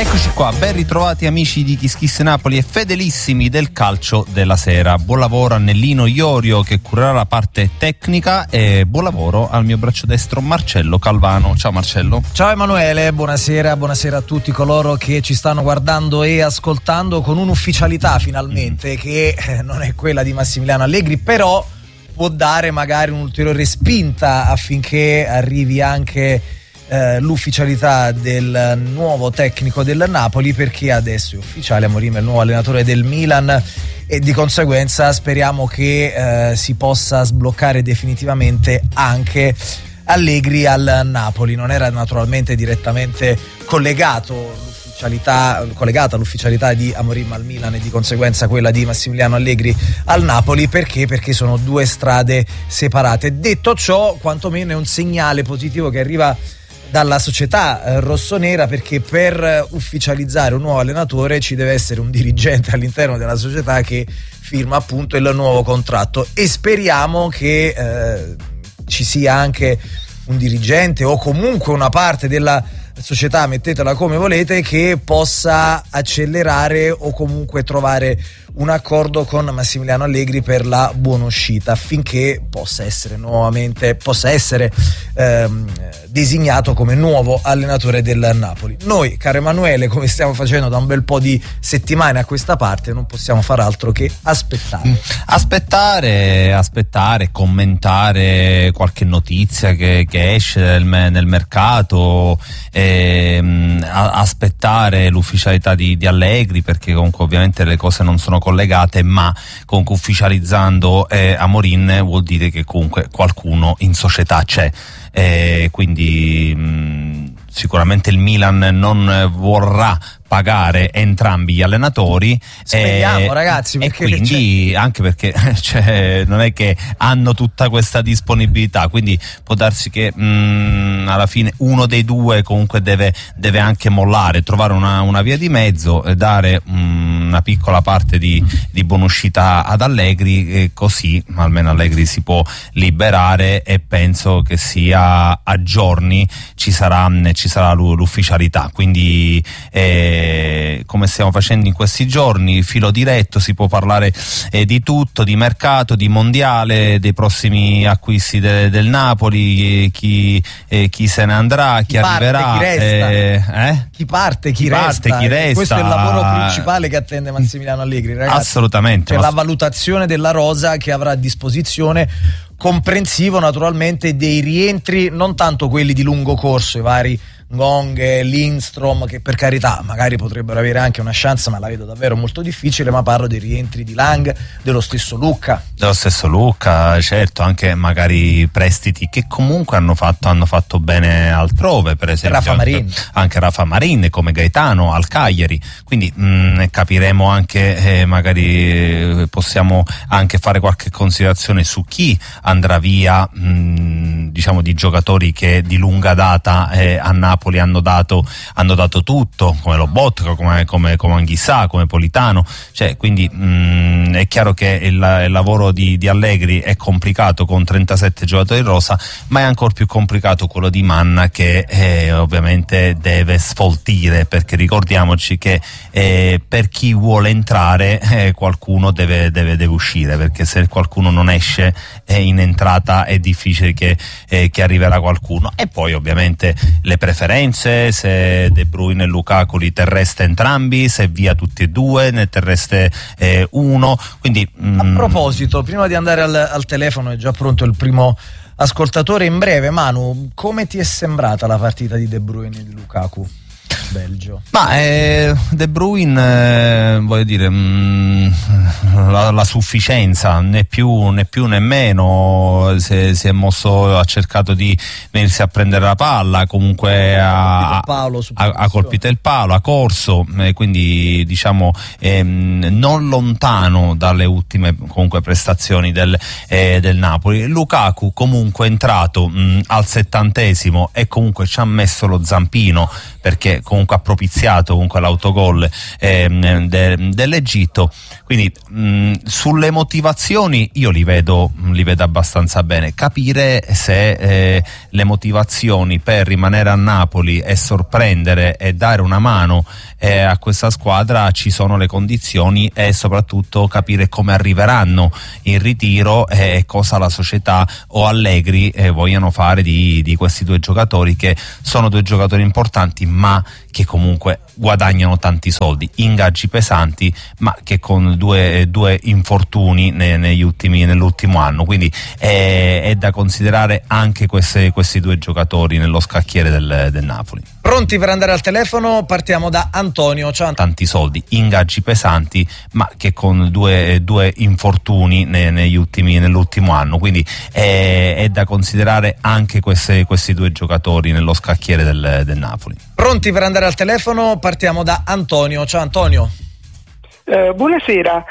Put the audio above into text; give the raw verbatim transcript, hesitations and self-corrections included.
Eccoci qua, ben ritrovati amici di Kiss Kiss Napoli e fedelissimi del calcio della sera. Buon lavoro a Nellino Iorio che curerà la parte tecnica e buon lavoro al mio braccio destro Marcello Calvano. Ciao Marcello. Ciao Emanuele, buonasera, buonasera a tutti coloro che ci stanno guardando e ascoltando con un'ufficialità finalmente mm. che non è quella di Massimiliano Allegri, però può dare magari un'ulteriore spinta affinché arrivi anche Eh, l'ufficialità del nuovo tecnico del Napoli, perché adesso è ufficiale, Amorim è il nuovo allenatore del Milan e di conseguenza speriamo che eh, si possa sbloccare definitivamente anche Allegri al Napoli. Non era naturalmente direttamente collegato l'ufficialità, collegata all'ufficialità di Amorim al Milan e di conseguenza quella di Massimiliano Allegri al Napoli, perché? Perché sono due strade separate. Detto ciò, quantomeno è un segnale positivo che arriva dalla società eh, rossonera, perché per ufficializzare un nuovo allenatore ci deve essere un dirigente all'interno della società che firma appunto il nuovo contratto, e speriamo che eh, ci sia anche un dirigente o comunque una parte della società, mettetela come volete, che possa accelerare o comunque trovare un accordo con Massimiliano Allegri per la buona uscita, affinché possa essere nuovamente possa essere ehm, designato come nuovo allenatore del Napoli. Noi, caro Emanuele, come stiamo facendo da un bel po' di settimane a questa parte, non possiamo far altro che aspettare aspettare aspettare commentare qualche notizia che, che esce nel, nel mercato, ehm, aspettare l'ufficialità di, di Allegri, perché comunque ovviamente le cose non sono collegate, ma comunque ufficializzando eh, Amorim vuol dire che comunque qualcuno in società c'è, eh, quindi mh, sicuramente il Milan non vorrà pagare entrambi gli allenatori. Speriamo, eh, ragazzi, perché e quindi c'è... anche perché cioè, non è che hanno tutta questa disponibilità, quindi può darsi che mh, alla fine uno dei due comunque deve, deve anche mollare, trovare una, una via di mezzo e dare mh, una piccola parte di, di buonuscita ad Allegri, e così almeno Allegri si può liberare, e penso che sia a giorni ci sarà, ci sarà l'ufficialità, quindi eh, come stiamo facendo in questi giorni, filo diretto, si può parlare eh, di tutto, di mercato, di mondiale, dei prossimi acquisti de, del Napoli, chi, eh, chi se ne andrà, chi, chi arriverà, parte, chi, resta. Eh, eh? chi parte, chi, chi resta. parte, chi resta. Questo è il lavoro principale che attende Massimiliano Allegri, ragazzi. Assolutamente. C'è ma... la valutazione della rosa che avrà a disposizione, comprensivo naturalmente dei rientri, non tanto quelli di lungo corso, i vari Gong, Lindstrom, che per carità magari potrebbero avere anche una chance, ma la vedo davvero molto difficile, ma parlo dei rientri di Lang, dello stesso Lucca. Dello stesso Lucca, certo, anche magari prestiti che comunque hanno fatto, hanno fatto bene altrove, per esempio Rafa Marin. Anche Rafa Marin, come Gaetano al Cagliari, quindi mh, capiremo anche, eh, magari possiamo anche fare qualche considerazione su chi andrà via, mh, diciamo di giocatori che di lunga data eh, a Napoli hanno dato, hanno dato tutto, come Lobotka, come, come, come Anghissà, come Politano, cioè, quindi mh, è chiaro che il, il lavoro di, di Allegri è complicato con trentasette giocatori in rosa, ma è ancora più complicato quello di Manna, che eh, ovviamente deve sfoltire, perché ricordiamoci che eh, per chi vuole entrare eh, qualcuno deve, deve, deve uscire, perché se qualcuno non esce eh, in entrata è difficile che, eh, che arriverà qualcuno. E poi ovviamente le preferenze, se De Bruyne e Lukaku li terreste entrambi, se via tutti e due, ne terreste eh, uno, quindi mm... a proposito, prima di andare al, al telefono, è già pronto il primo ascoltatore in breve. Manu, come ti è sembrata la partita di De Bruyne e di Lukaku? Belgio. Ma eh, De Bruyne, eh, voglio dire, mh, la, la sufficienza, né più né più né meno, si, si è mosso, ha cercato di venirsi a prendere la palla, comunque ha, Paolo, ha, ha colpito il palo, ha corso, eh, quindi diciamo ehm, non lontano dalle ultime comunque prestazioni del, eh, del Napoli. Lukaku comunque è entrato mh, al settantesimo e comunque ci ha messo lo zampino, perché comunque comunque ha propiziato comunque l'autogol ehm, de, dell'Egitto. Quindi mh, sulle motivazioni io li vedo, li vedo abbastanza bene. Capire se eh, le motivazioni per rimanere a Napoli e sorprendere e dare una mano eh, a questa squadra ci sono le condizioni, e soprattutto capire come arriveranno in ritiro e eh, cosa la società o Allegri eh, vogliono fare di, di questi due giocatori, che sono due giocatori importanti ma che comunque guadagnano tanti soldi, ingaggi pesanti, ma che con due, due infortuni ne, negli ultimi, nell'ultimo anno, quindi è, è da considerare anche queste, questi due giocatori nello scacchiere del, del Napoli. Pronti per andare al telefono? Partiamo da Antonio. Ciao. Tanti soldi, ingaggi pesanti, ma che con due, due infortuni ne, negli ultimi, nell'ultimo anno, quindi è, è da considerare anche queste, questi due giocatori nello scacchiere del, del Napoli. Pronti per andare al telefono? Partiamo da Antonio. Ciao Antonio. Eh, buonasera,